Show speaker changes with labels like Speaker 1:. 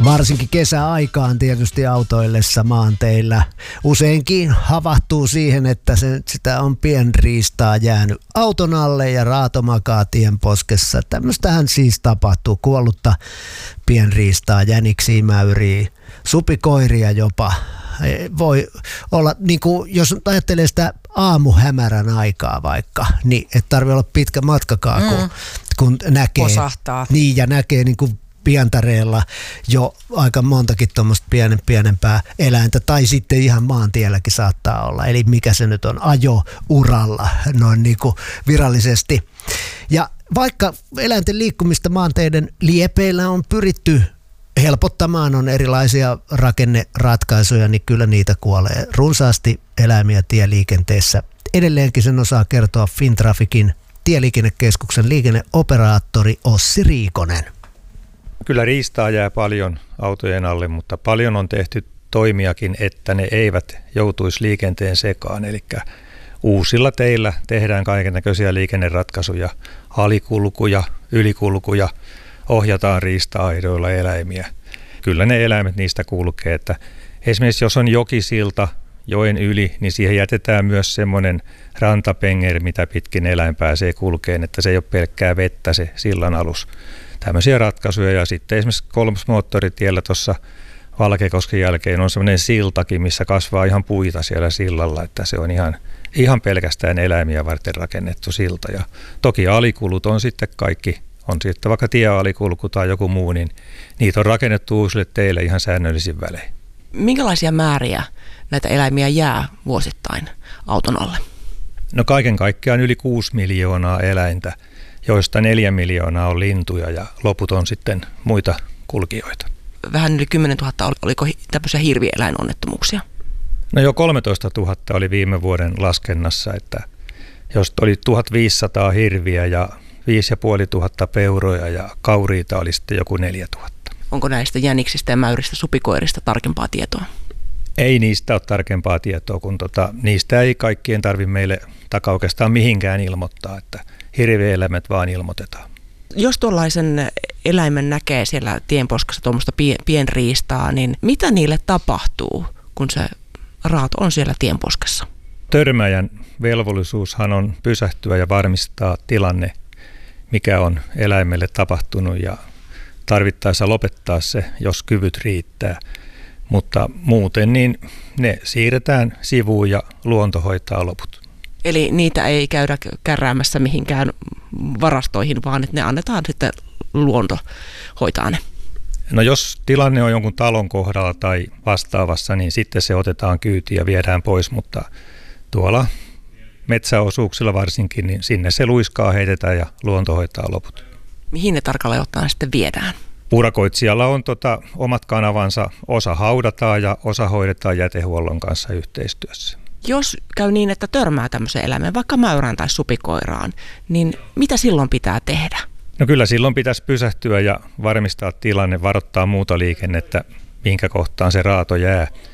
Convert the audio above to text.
Speaker 1: Varsinkin kesäaikaan tietysti autoillessa maanteillä useinkin havahtuu siihen, että sitä on pienriistaa jäänyt auton alle ja raato makaa tienposkessa. Tämmöistähän siis tapahtuu. Kuollutta pienriistaa, jäniksiä, mäyriä, supikoiria jopa. Voi olla, niin kuin, jos ajattelee sitä aamuhämärän aikaa vaikka, niin et tarvitse olla pitkä matkakaan, kun näkee.
Speaker 2: Posahtaa.
Speaker 1: Niin, ja näkee niin kuin pientareella jo aika montakin tuommoista pienempää eläintä, tai sitten ihan maantielläkin saattaa olla. Eli mikä se nyt on, ajo-uralla noin niin kuin virallisesti. Ja vaikka eläinten liikkumista maanteiden liepeillä on pyritty helpottamaan, on erilaisia rakenneratkaisuja, niin kyllä niitä kuolee runsaasti eläimiä tieliikenteessä. Edelleenkin sen osaa kertoa Fintraficin tieliikennekeskuksen liikenneoperaattori Ossi Riikonen.
Speaker 3: Kyllä riistaa jää paljon autojen alle, mutta paljon on tehty toimiakin, että ne eivät joutuisi liikenteen sekaan. Eli uusilla teillä tehdään kaikennäköisiä liikenneratkaisuja, alikulkuja, ylikulkuja, ohjataan riista-aidoilla eläimiä. Kyllä ne eläimet niistä kulkee, että esimerkiksi jos on jokisilta joen yli, niin siihen jätetään myös semmoinen rantapengeri, mitä pitkin eläin pääsee kulkeen, että se ei ole pelkkää vettä se sillan alus. Tämmöisiä ratkaisuja, ja sitten esimerkiksi kolmosmoottoritiellä tuossa Valkeakosken jälkeen on semmoinen siltakin, missä kasvaa ihan puita siellä sillalla, että se on ihan pelkästään eläimiä varten rakennettu silta. Ja toki alikulut on sitten kaikki, on sitten vaikka tiealikulku tai joku muu, niin niitä on rakennettu uusille teille ihan säännöllisin välein.
Speaker 2: Minkälaisia määriä näitä eläimiä jää vuosittain auton alle?
Speaker 3: No kaiken kaikkiaan yli 6 miljoonaa eläintä, joista 4 miljoonaa on lintuja ja loput on sitten muita kulkijoita.
Speaker 2: Vähän yli 10 000, oliko tämmöisiä hirvieläinonnettomuuksia?
Speaker 3: No jo 13 000 oli viime vuoden laskennassa, että jos oli 1500 hirviä ja 5500 peuroja ja kauriita oli sitten joku 4000.
Speaker 2: Onko näistä jäniksistä ja mäyristä supikoirista tarkempaa tietoa?
Speaker 3: Ei niistä ole tarkempaa tietoa, kun niistä ei kaikkien tarvitse meille oikeastaan mihinkään ilmoittaa, että hirvieläimet vaan ilmoitetaan.
Speaker 2: Jos tuollaisen eläimen näkee siellä tienposkassa tuommoista pienriistaa, niin mitä niille tapahtuu, kun se raato on siellä tienposkessa?
Speaker 3: Törmäjän velvollisuushan on pysähtyä ja varmistaa tilanne, mikä on eläimelle tapahtunut, ja tarvittaessa lopettaa se, jos kyvyt riittää. Mutta muuten niin ne siirretään sivuun ja luonto hoitaa loput.
Speaker 2: Eli niitä ei käydä kärräämässä mihinkään varastoihin, vaan että ne annetaan sitten luonto hoitaa ne.
Speaker 3: No jos tilanne on jonkun talon kohdalla tai vastaavassa, niin sitten se otetaan kyytiin ja viedään pois, mutta tuolla metsäosuuksilla varsinkin, niin sinne se luiskaa heitetään ja luonto hoitaa loput.
Speaker 2: Mihin ne tarkalleen ottaen sitten viedään?
Speaker 3: Urakoitsijalla on omat kanavansa, osa haudataan ja osa hoidetaan jätehuollon kanssa yhteistyössä.
Speaker 2: Jos käy niin, että törmää tämmöiseen eläimeen, vaikka mäyrään tai supikoiraan, niin mitä silloin pitää tehdä?
Speaker 3: No kyllä silloin pitäisi pysähtyä ja varmistaa tilanne, varoittaa muuta liikennettä, minkä kohtaan se raato jää.